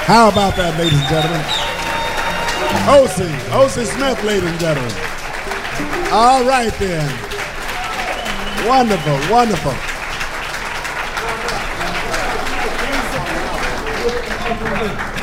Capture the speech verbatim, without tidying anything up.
How about that, ladies and gentlemen? O C, O C Smith, ladies and gentlemen. All right then. Wonderful, wonderful.